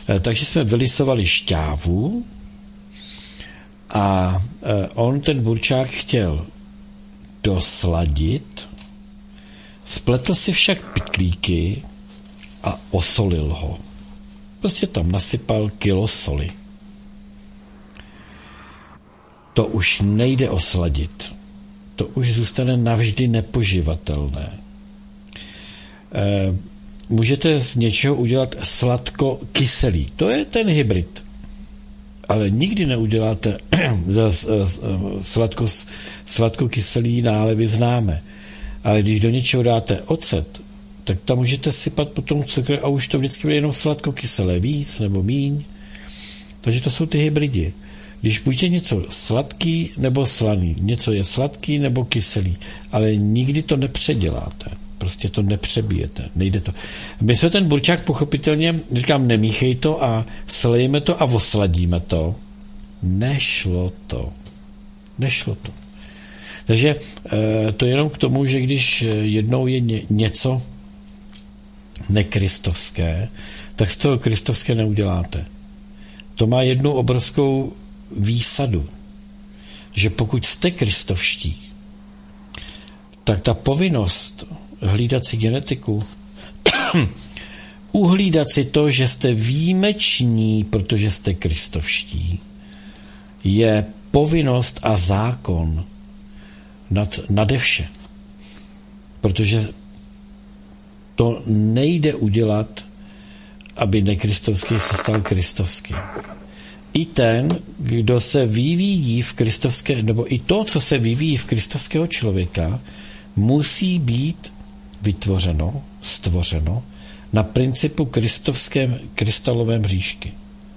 Takže jsme vylisovali šťávu a on ten burčák chtěl dosladit, spletl si však pytlíky a osolil ho. Prostě tam nasypal kilo soli. To už nejde osladit. To už zůstane navždy nepoživatelné. Můžete z něčeho udělat sladko-kyselý. To je ten hybrid. Ale nikdy neuděláte sladko-kyselý nálevy známe. Ale když do něčeho dáte ocet, tak tam můžete sypat potom cukr a už to vždycky bude jenom sladko-kyselé, víc nebo míň. Takže to jsou ty hybridy. Když buďte něco sladký nebo slaný, něco je sladký nebo kyselý, ale nikdy to nepředěláte. Prostě to nepřebijete, nejde to. My jsme ten burčák pochopitelně, říkám, nemíchej to a slejeme to a osladíme to. Nešlo to. Takže to je jenom k tomu, že když jednou je něco nekristovské, tak z toho kristovské neuděláte. To má jednu obrovskou výsadu, že pokud jste kristovští, tak ta povinnost hlídat si genetiku, uhlídat si to, že jste výjimeční, protože jste kristovští, je povinnost a zákon nade vše. Protože to nejde udělat, aby nekristovský se stal kristovský. I ten, kdo se vyvíjí v kristovské, nebo i to, co se vyvíjí v kristovského člověka, musí být vytvořeno, stvořeno na principu kristovském krystalovém říšky.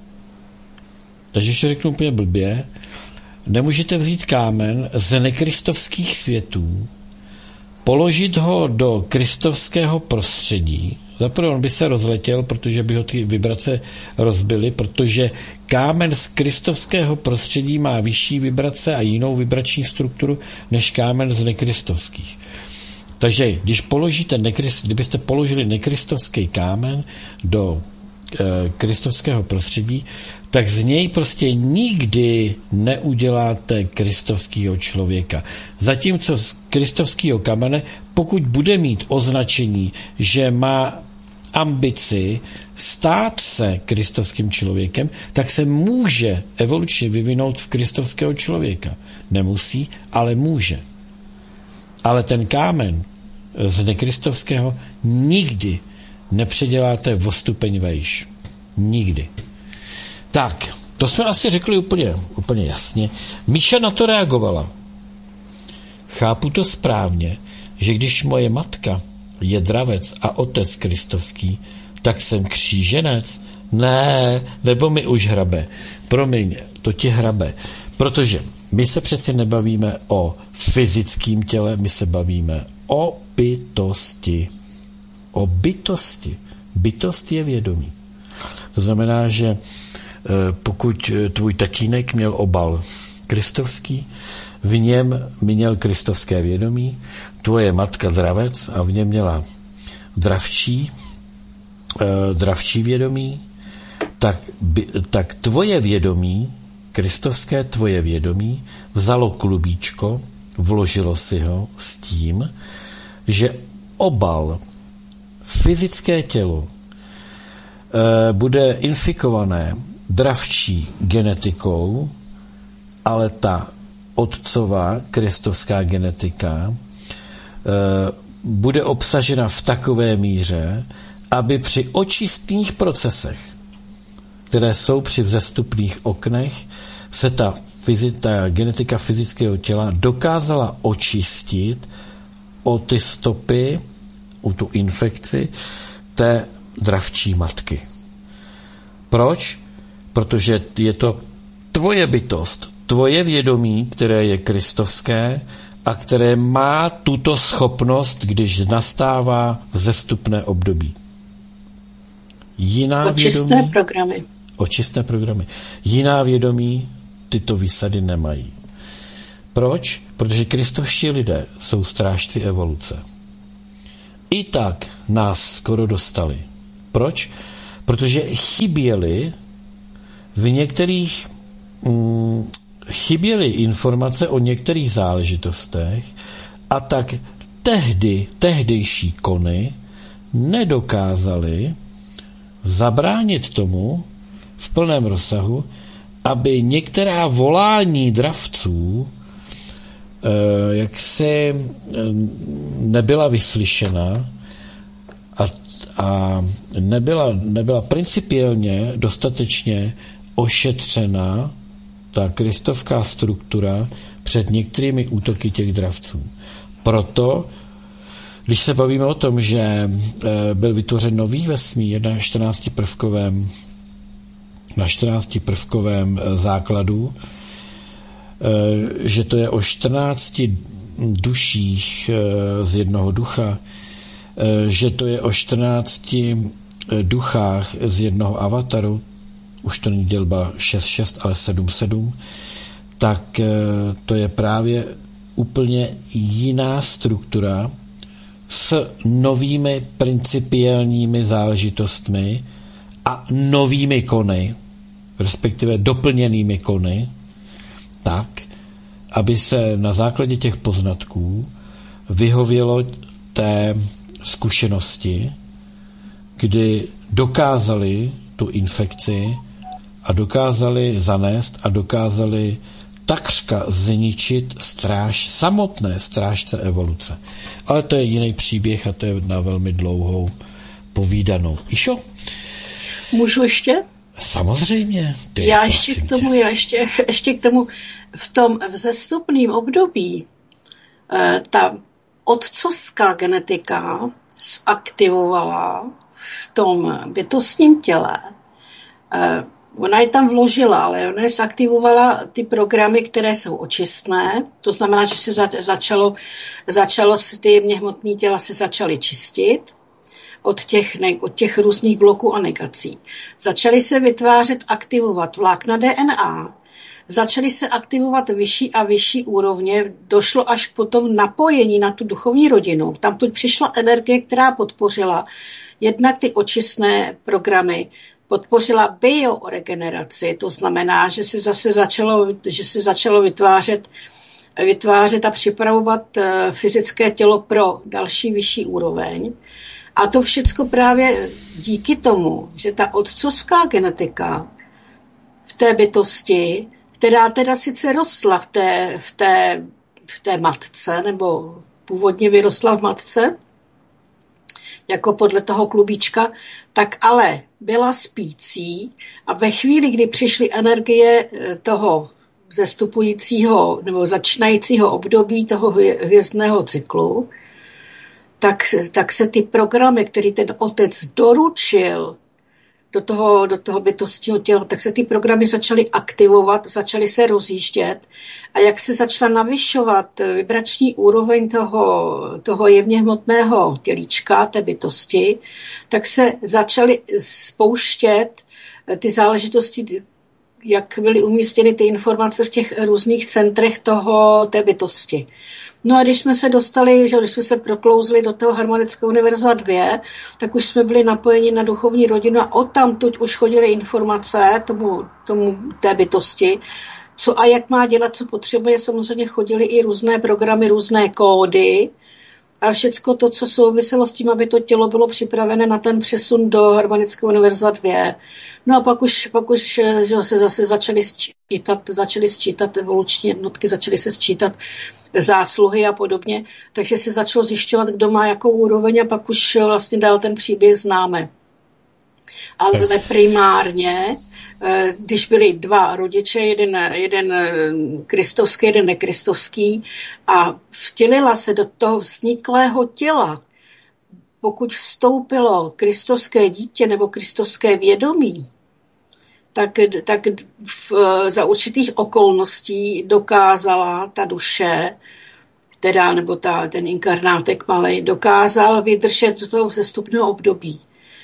Takže ještě řeknu úplně blbě, nemůžete vzít kámen z nekristovských světů, položit ho do kristovského prostředí. Zaprvé on by se rozletěl, protože by ho ty vibrace rozbily, protože kámen z kristovského prostředí má vyšší vibrace a jinou vibrační strukturu než kámen z nekristovských. Takže kdybyste položili nekristovský kámen do kristovského prostředí, tak z něj prostě nikdy neuděláte kristovského člověka. Zatímco z kristovského kamene, pokud bude mít označení, že má ambici stát se kristovským člověkem, tak se může evolučně vyvinout v kristovského člověka. Nemusí, ale může. Ale ten kámen z nekristovského nikdy nepředěláte o stupeň vejš. Nikdy. Tak, to jsme asi řekli úplně jasně. Míša na to reagovala. Chápu to správně, že když moje matka je dravec a otec kristovský, tak jsem kříženec? Ne, nebo mi už hrabe. Promiň, to ti hrabe. Protože my se přeci nebavíme o fyzickém těle, my se bavíme o bytosti. O bytosti. Bytost je vědomí. To znamená, že pokud tvůj tatínek měl obal kristovský, v něm měl kristovské vědomí, tvoje matka dravec a v něm měla dravčí vědomí, tak tvoje vědomí, kristovské tvoje vědomí, vzalo klubíčko, vložilo si ho s tím, že obal, fyzické tělo, bude infikované dravčí genetikou, ale ta otcová kristovská genetika bude obsažena v takové míře, aby při očistných procesech, které jsou při vzestupných oknech, se ta genetika fyzického těla dokázala očistit o ty stopy, o tu infekci té dravčí matky. Proč? Protože je to tvoje bytost, tvoje vědomí, které je kristovské a které má tuto schopnost, když nastává vzestupné období. Očistné programy. Jiná vědomí tyto výsady nemají. Proč? Protože kristovští lidé jsou strážci evoluce. I tak nás skoro dostali. Proč? protože chyběly informace o některých záležitostech a tak tehdejší kony nedokázali zabránit tomu v plném rozsahu, aby některá volání dravců jaksi nebyla vyslyšena a nebyla principiálně dostatečně ošetřena ta kristovská struktura před některými útoky těch dravců. Proto, když se bavíme o tom, že byl vytvořen nový vesmír na 14prvkovém základu, že to je o 14 duších z jednoho ducha, že to je o 14 duchách z jednoho avataru, už to není dělba 6-6, ale 7-7, tak to je právě úplně jiná struktura s novými principiálními záležitostmi a novými kony, respektive doplněnými kony, tak, aby se na základě těch poznatků vyhovělo té zkušenosti, kdy dokázali tu infekci a dokázali zanést a dokázali takřka zničit samotné strážce evoluce. Ale to je jiný příběh a to je na velmi dlouhou povídanou. Išo? Můžu ještě? Samozřejmě. Já ještě k tomu v tom vzestupném období ta otcovská genetika zaktivovala v tom bytostním těle. Ona je tam vložila, ale ona je zaktivovala ty programy, které jsou očistné. To znamená, že se začalo ty jemně hmotné těla se začaly čistit od těch různých bloků a negací. Začaly se vytvářet, aktivovat vlákna DNA, začaly se aktivovat vyšší a vyšší úrovně, došlo až k potom napojení na tu duchovní rodinu. Tam tu přišla energie, která podpořila jednak ty očistné programy, podpořila bioregeneraci, to znamená, že se zase začalo vytvářet a připravovat fyzické tělo pro další vyšší úroveň. A to všecko právě díky tomu, že ta otcovská genetika v té bytosti, která teda sice rostla v té matce, nebo původně vyrostla v matce, jako podle toho klubíčka, tak ale byla spící a ve chvíli, kdy přišly energie toho zestupujícího nebo začínajícího období toho hvězdného cyklu, tak se ty programy, který ten otec doručil do toho bytostního těla, tak se ty programy začaly aktivovat, začaly se rozjíždět a jak se začala navyšovat vibrační úroveň toho jemně hmotného tělíčka, té bytosti, tak se začaly spouštět ty záležitosti, jak byly umístěny ty informace v těch různých centrech té bytosti. No a když jsme se dostali, když jsme se proklouzli do toho harmonického univerza 2, tak už jsme byli napojeni na duchovní rodinu a odtamtud už chodily informace tomu té bytosti, co a jak má dělat, co potřebuje. Samozřejmě chodily i různé programy, různé kódy a všecko to, co souviselo s tím, aby to tělo bylo připravené na ten přesun do harmonického univerza 2. No a pak už že se zase začaly sčítat evoluční jednotky, začaly se sčítat zásluhy a podobně, takže se začalo zjišťovat, kdo má jakou úroveň a pak už vlastně dál ten příběh známe. Ale primárně, když byli dva rodiče, jeden kristovský, jeden nekristovský a vtělila se do toho vzniklého těla, pokud vstoupilo kristovské dítě nebo kristovské vědomí, tak za určitých okolností dokázala ta duše, teda, nebo ten inkarnátek malej, dokázal vydržet do toho vzestupného období.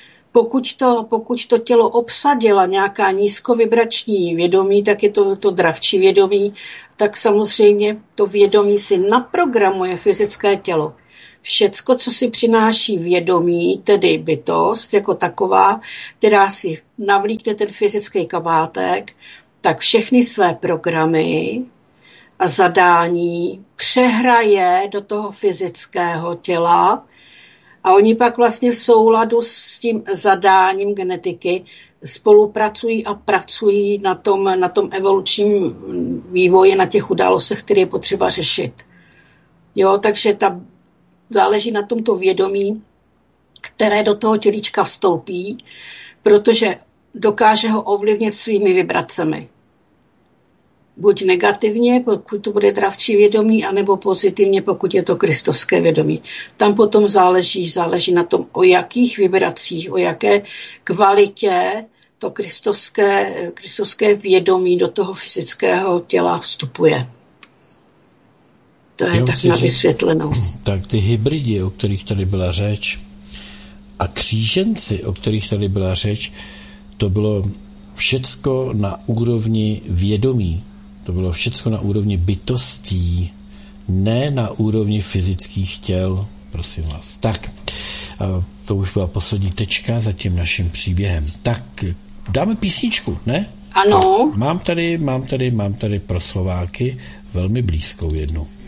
Pokud to tělo obsadila nějaká nízkovibrační vědomí, tak je to dravčí vědomí, tak samozřejmě to vědomí si naprogramuje fyzické tělo. všecko, co si přináší vědomí, tedy bytost jako taková, která si navlíkne ten fyzický kabátek, tak všechny své programy a zadání přehraje do toho fyzického těla a oni pak vlastně v souladu s tím zadáním genetiky spolupracují a pracují na tom evolučním vývoji, na těch událostech, které je potřeba řešit. Jo, takže záleží na tomto vědomí, které do toho tělíčka vstoupí, protože dokáže ho ovlivnit svými vibracemi. Buď negativně, pokud to bude dravčí vědomí, anebo pozitivně, pokud je to kristovské vědomí. Tam potom záleží na tom, o jakých vibracích, o jaké kvalitě to kristovské vědomí do toho fyzického těla vstupuje. To je tak na vysvětlenou. Tak ty hybridi, o kterých tady byla řeč, a kříženci, o kterých tady byla řeč, to bylo všecko na úrovni vědomí. To bylo všecko na úrovni bytostí, ne na úrovni fyzických těl, prosím vás. Tak, to už byla poslední tečka za tím naším příběhem. Tak, dáme písničku, ne? Ano. Mám tady pro Slováky velmi blízkou jednu.